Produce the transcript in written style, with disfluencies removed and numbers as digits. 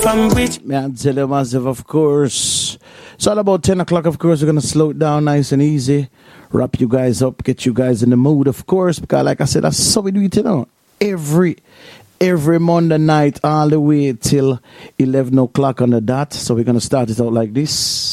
from which. Man, tell you massive, of course. It's all about 10 o'clock, of course. We're going to slow it down nice and easy. Wrap you guys up, get you guys in the mood, of course. Because like I said, that's how we do it, you know. Every Monday night all the way till 11 o'clock on the dot. So we're going to start it out like this.